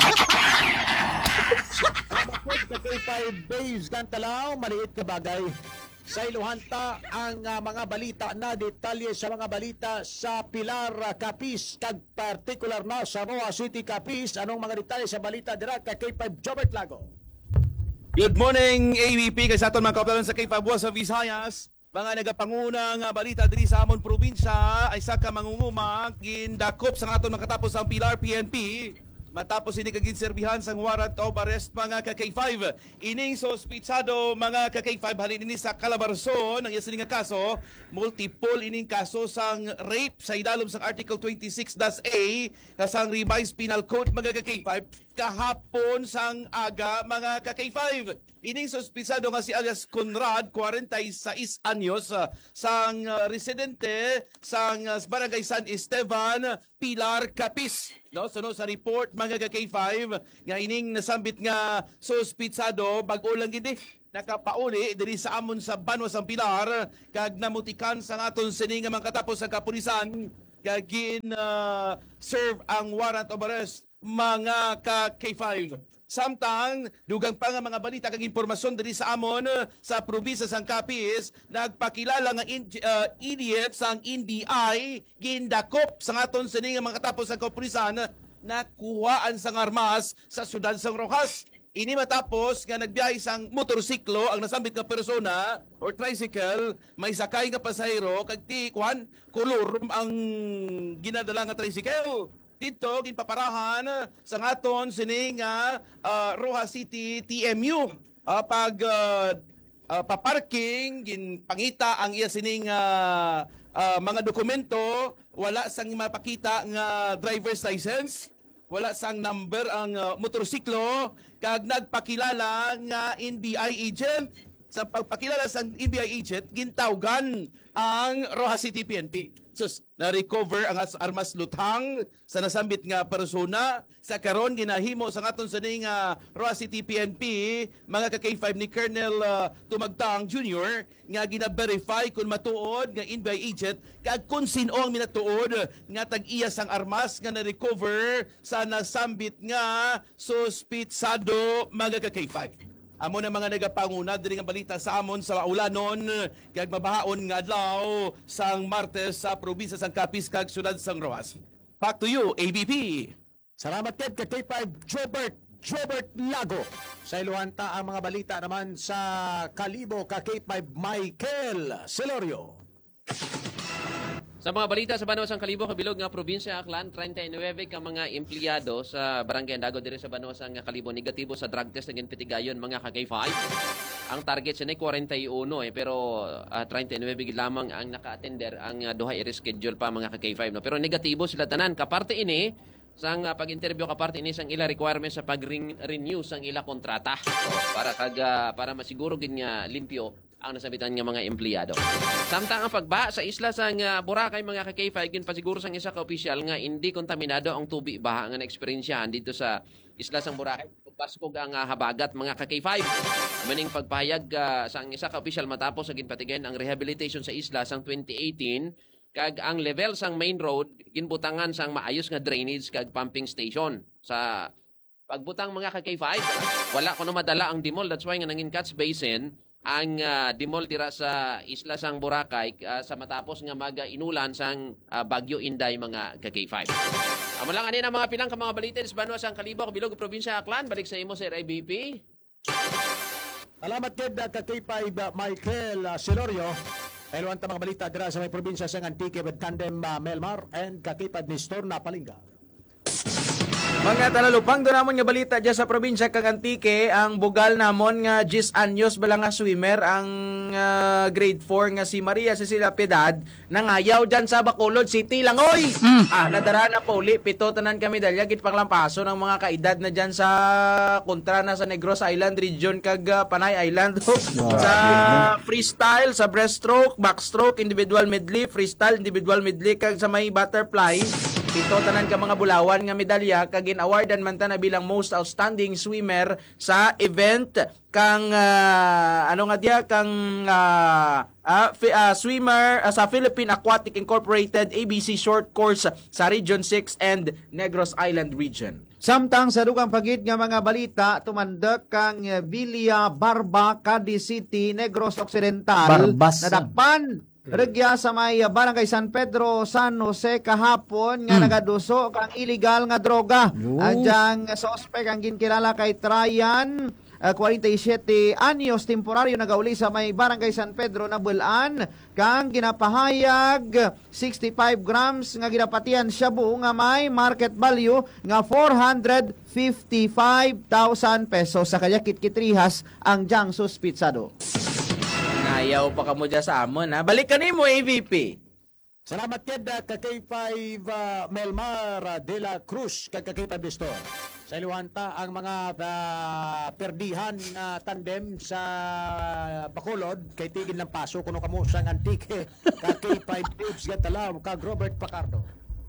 K5 Babes Cantalaw, maliit ka bagay. Sa Iluhanta ang mga balita na detalye sa mga balita sa Pilar Capiz kag particular na sa Roa City Capiz. Anong mga detalye sa balita dira kay K5 Jobert Lago? Good morning, AVP. Kay sa aton mga kauplan sa K5 sa Visayas. Mga nagapangunang balita diri sa amon probinsya ay sa kamangungumag gindakop sa aton makatapos ang Pilar PNP. Matapos ini kaginserbihan sa warrant of arrest mga ka-K5. Ining sospitsado mga ka-K5 halin ini sa Calabarzon ang isa nga kaso, multiple ining kaso sang rape sa idalom sang Article 26-A kasang revised penal code mga ka-K5 kahapon sang aga mga ka-K5. Ining sospitsado nga si alias Conrad, 46 anyos, sang residente sang Barangay San Esteban, Pilar, Capiz. No, sunod sa report mga ka-K5 nga ining nasambit nga sospitsado bag-o lang gid nakapauli diri sa amon sa Banwa sang Pilar kag namutikan sa aton sini nga makatapos sa kapulisan kag serve ang warrant of arrest mga ka-K5. Samtang dugang pa nga mga balita kag impormasyon diri sa amon sa probinsya sang Capiz, nagpakilala nga idiot sang NBI gindakop sa aton sini nga makatapos sa kapulisan na kuhaan sang armas sa syudad sang Rojas. Ini matapos nga nagbiyahe sang motorsiklo ang nasambit nga persona or tricycle, may sakay nga pasahero kag kuan kolor ang ginadala nga tricycle. Dito ginpaparahan sa aton sini nga Rojas City TMU paparking ginpangita ang iya sining mga dokumento, wala sang mapakita nga driver's license, wala sang number ang motorsiklo kag nagpakilala nga NBI agent. Sa pagpakilala sa NBI agent gintawgan ang Rojas City PNP. Sus, na-recover ang armas luthang sa nasambit nga persona. Sa karon ginahimo sa aton sa ning Rojas City PNP mga ka-K5 ni Colonel Tumagtang Jr. nga gina-verify kung matuod nga NBI agent kag kung sino ang minatuod nga tag-iya sang armas nga na-recover sa nasambit nga sospitsado mga ka-K5. Amo na mga nagapanguna diri nga balita sa amon sa ulanon kag mabahaon nga adlaw sang Martes sa probinsya sang Capiz kag syudad sang Rojas. Back to you, ABP. Salamat kay K5 Jobert Lago. Sa Iluhanta ang mga balita naman sa Kalibo K5 Michael Celorio. Sa mga balita sa Banwa sang Kalibo, kabilog nga probinsya Aklan, 39 ka mga empleyado sa Barangay Andago diri sa Banwa sang Kalibo negatibo sa drug test ng Pitigayon mga ka-K5. Ang target siya ni 41 pero 39 gid lamang ang naka-attender ang duha i-reschedule pa mga ka-K5 no. Pero negatibo sila tanan kaparte ini sang pag-interview kaparte ini sang ila requirements sa pag-renew sang ila kontrata. Para masiguro gid nga limpyo ang nasabitan nga mga empleyado. Samtang ang pagba sa isla sang Boracay mga ka-K5 gin pasiguro sang isa ka opisyal nga hindi kontaminado ang tubig baha nga na-eksperyensyahan dito sa isla sang Boracay. Paskog ang habagat mga ka-K5. Maning pagpahayag sang isa ka opisyal matapos sa ginpatigayon ang rehabilitation sa isla sang 2018 kag ang level sang main road ginbutangan sang maayos nga drainage kag pumping station sa pagbutang mga ka-K5 wala kuno madala ang dimol, that's why nga nangin catch basin ang dimol tira sa isla sang Boracay sa matapos nga inulan sang Bagyo Inday mga ka-K5. Amo lang ani na mga pilang ka mga balita sa Banwa sang Kalibo kabilog probinsya Aklan. Balik sa imo Sir IBP. Salamat kay K5 Michael Celorio. Ayun ang mga balita dira sa may probinsya sang Antique with Tandem Melmar and K5 Nestor Napalinga. Mga talalupang doon namon nga balita dyan sa probinsya kag Antique, ang bugal namon nga 10 anyos bala nga swimmer ang grade 4 nga si Maria Cecilia Piedad nangayaw dyan sa Bacolod City lang oy. Nadara na po uli pito tanan kami dalya git panglampaso ng mga kaedad na dyan sa kontra na sa Negros Island region kag Panay Island sa freestyle, sa breaststroke, backstroke, individual medley, freestyle, individual medley kag sa may butterfly. Pito tanan ka mga bulawan nga medalya kag gin-awardan man ta na bilang most outstanding swimmer sa event kang swimmer sa Philippine Aquatic Incorporated ABC Short Course sa Region 6 and Negros Island region. Samtang sa dugang pagid nga mga balita tumandak kang Villa Barba, Cadiz City, Negros Occidental nadakpan regya sa may Barangay San Pedro, San Jose kahapon nga nagaduso kang illegal nga droga. Adyang suspect ang ginkilala kay Traian 47 anyos temporaryo nagauli sa may Barangay San Pedro na Bulan kang ginapahayag 65 grams nga ginapatian shabu nga may market value nga 455,000 pesos. Sa kaya kitkitrihas ang jang suspitsado. Ayaw pa ka mo dyan sa amon, ha? Balik ka mo, AVP. Salamat ked K5 Melmar de la Cruz kag K5 Store. Sa iluhanta ang mga perdihan na tandem sa Bacolod kay tigil ng paso kuno kamo sang antike K5 Babes Gatalaw kag Robert Pacardo.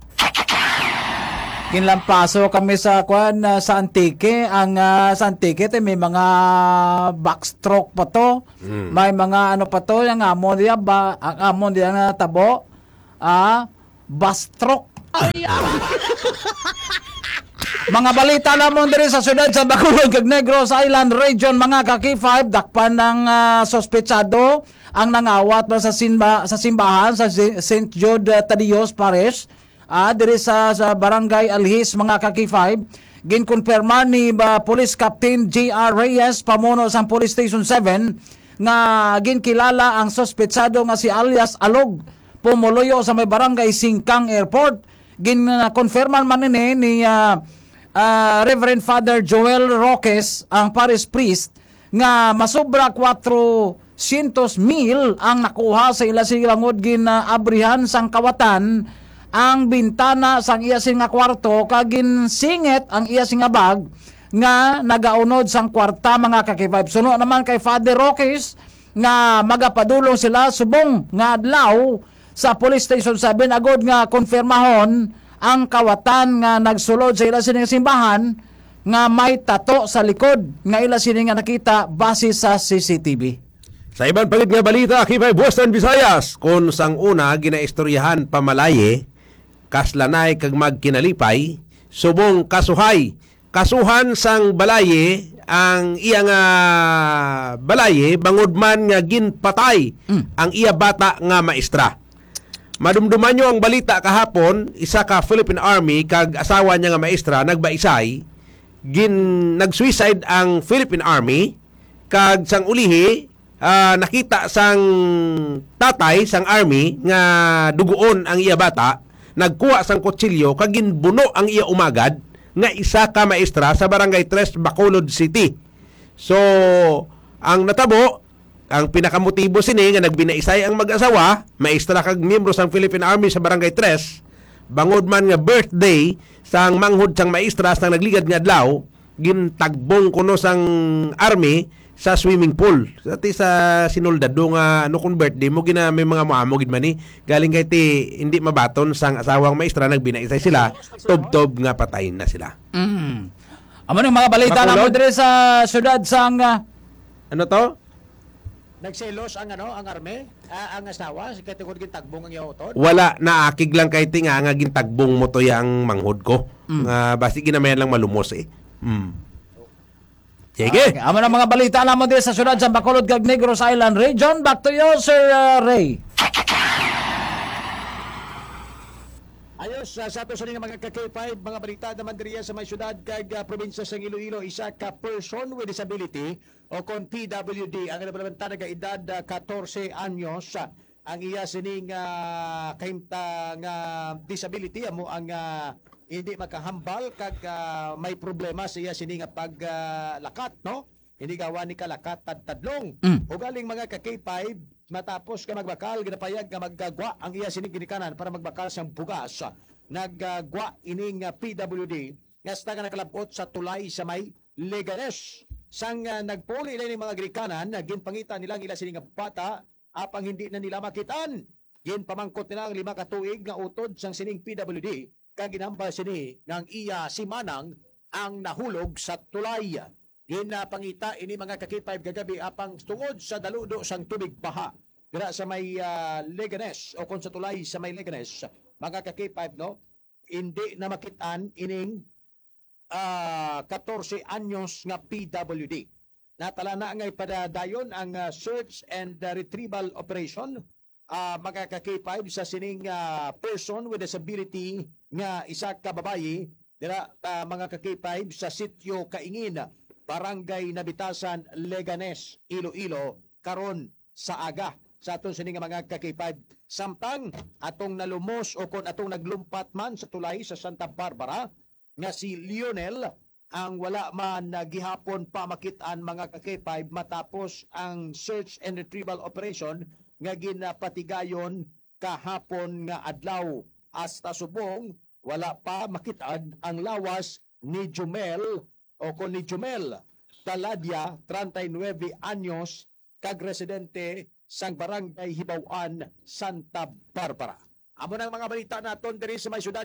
Kinlampaso kami sa sa Antique. Ang sa Antique may mga backstroke pa to. May mga ano pa to, yung amon diya ang amon diya na tabo. Backstroke. Mga balita namon diri sa syudad sa Bacolod kag Negros Island Region, mga ka-K5 dakpan ng sospetsado ang nangawat sa simbahan sa St. Jude Tadios Parish. Diri sa Barangay Alhis, mga ka-K5. Ginkonfirma ni Police Captain J.R. Reyes, pamuno sa Police Station 7, nga ginkilala ang sospetsado nga si alias Alog, pumuluyo sa may Barangay Singkang Airport. Ginkonfirman man ni Reverend Father Joel Roques, ang parish priest, nga masobra 400,000 ang nakuha sa ilasilangod ginabrihan sang kawatan ang bintana sang iya sing nga kwarto kagin singit ang iya sing nga bag nga nagaunod sang kwarta, mga ka-K5. Suno naman kay Father Roques nga magapadulong sila subong nga adlaw sa Police Station 7 agod nga konfirmahon ang kawatan nga nagsulod sa ila sining simbahan nga may tato sa likod nga ila sining nga nakita base sa CCTV. Sa ibang palit nga balita, K5 Western Visayas, kung sang una ginaistoryahan pamalaye, kaslanay kag magkinalipay, subong kasuhan sang balaye ang iyang balaye bangod man nga ginpatay ang iya bata nga maestra. Madumduman nyo ang balita kahapon, isa ka Philippine Army kag asawa niya nga maestra nagbaisay, nag-suicide ang Philippine Army kag sang ulihi nakita sang tatay sang army nga duguon ang iya bata, nagkuha sang kutsilyo kag ginbuno ang iya umagad nga isa ka maestra sa Barangay 3 Bacolod City. So ang natabo, ang pinakamotibo sini nga nagbinaisay ang mag-asawa, maestra kag miyembro sang Philippine Army sa Barangay 3, bangod man nga birthday sang manghud sang maestra sang nagligad nga adlaw, gintagbong kuno sang army sa swimming pool. Sa sinoldado nga ano kung birthday mo gina may mga muamo gid man ni galing kay ti hindi mabaton sang asawang maestra, nagbinaisay sila, tob-tob nga patayin na sila. Amo ng mga balita na mo dire sa syudad sang ano to? Nagselos ang ang arme, ang asawa, si kategori gintagbong ang yaoton. Wala, naakig lang kay tinga nga gintagbong mo to yang manghod ko. Basi ginamayan lang malumos eh. Sige. Amo ng mga balita na mo dire sa syudad sa Bacolod kag Negros Island Region. Back to you, Sir Ray. Ayos, sa ato sa mga ka-K5, mga balita naman diriya sa may syudad kag probinsya sa Iloilo, isa ka person with disability o kon PWD ang nabalabantan nga edad 14 anyos ang iya sining kahimtang disability amo ang hindi makahambal kag may problema sa iya sining paglakat, no? Hindi gawa ni kalakat tadlong. O galing mga ka-K5 matapos ka magbakal ginapayag nga maggagwa ang iya sining ginikanan para magbakal sang bugas. Naggwa ining PWD nga sa nakalabot sa tulay sa may Leganes. Sang nagpuli na mga ginikanan, ginpangita nilang ila sining bata apang hindi na nila makitaan. Ginpamangkot nila ang 5 ka tuig nga utod sang sining PWD kag ginambal sini ng iya si Manang ang nahulog sa tulay. Ginapangita ini mga ka-K5 gagabi apang tungod sa daludo sang tubig baha dira sa may Leganes o kung sa tulay sa may Leganes, mga ka-K5, no, hindi na makitaan ining 14 anyos nga PWD. Natala na ngay padadayon ang search and retrieval operation, mga ka-K5, sa sining person with disability nga isa ka babayi dira mga ka-K5 sa sitio Kaingin, Barangay Nabitasan, Leganes, Iloilo, karon sa aga sa atong sini nga mga ka-K5. Samtang atong nalumos o kung atong naglumpat man sa tulay sa Santa Barbara nga si Lionel ang wala man gihapon pa makitaan mga ka-K5 matapos ang search and retrieval operation nga ginapatigayon kahapon nga adlaw. Hasta subong wala pa makitaan ang lawas ni Jumel o kung ni Jumel Taladia, 39 anyos, kag-residente sang Barangay Hibaw-an, Santa Barbara. Amo nang mga balita naton diri sa may syudad.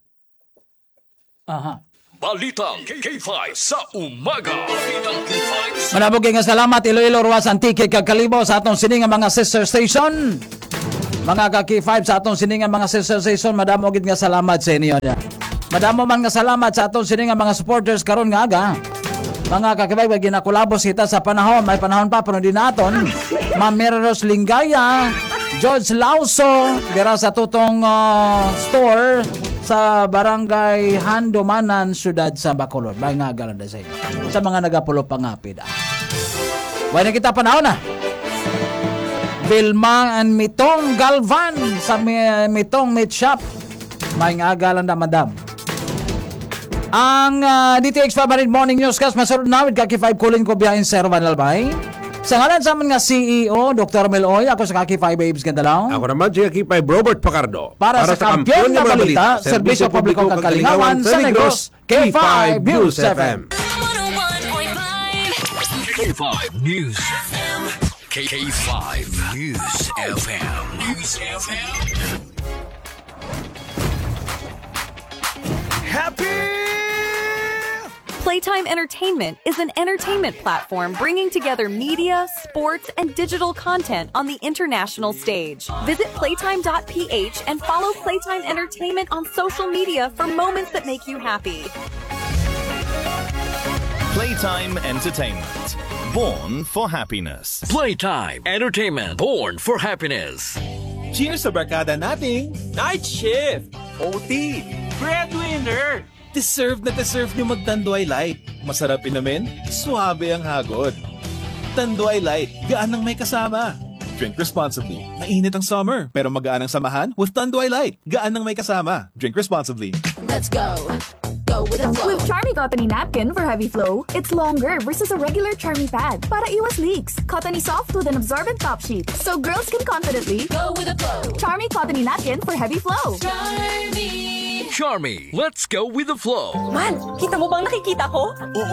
Aha. Balitang K5 sa umaga. Balitang K5 sa Manabog nga salamat Iloilo Ruas Antique kag Kalibo sa atong sini nga mga sister station. Mga ka-K5 sa atong sini nga mga sister station, madamo gid nga salamat sa inyo. Madamo man nga salamat sa atong sini nga mga supporters karon nga aga. Mga kakibay, ginakulabos kita sa panahon. May panahon pa, pero di naton. Ma'am Meros Lingaya, George Lauso, dira sa tutong store sa Barangay Handomanan, Syudad sa Bacolod. May nga galanda sa inyo. Sa mga nagapulo pangapid. Wala kita panahon na. Vilma and Mitong Galvan sa Mitong Meat Shop. May nga galanda, madam. Ang DTX Favorite Morning Newscast masunod na with Kaki 5 Kulin ko biyahin Sir Van Albay. Sa ngalan sa amin nga CEO, Dr. Meloy, ako sa Kaki 5 Babes Gandalaw. Ako naman si Kaki 5 Robert Pacardo. Para sa kampiyon na balita, Serbisyo Publiko Kakalingawan sa Negros, K5 News FM. K5 News FM. K5 News FM. News FM. Happy Playtime Entertainment is an entertainment platform bringing together media, sports, and digital content on the international stage. Visit playtime.ph and follow Playtime Entertainment on social media for moments that make you happy. Playtime Entertainment. Born for happiness. Playtime Entertainment. Born for happiness. Cheers sa barkada nating Night Shift, OT, Breadwinner. Deserve na deserve nyo mag-Tanduay Light. Masarap inamin, suabe ang hagod. Tanduay Light, gaan ang may kasama. Drink responsibly. Mainit ang summer, pero magaan ang samahan with Tanduay Light. Gaan ang may kasama. Drink responsibly. Let's go. Go with the flow. With Charmy Cottony Napkin for heavy flow, it's longer versus a regular Charmy pad para iwas leaks. Cottony soft with an absorbent top sheet, so girls can confidently go with the flow. Charmy Cottony Napkin for heavy flow. Charmy, let's go with the flow. Man, kita mo bang nakikita ko?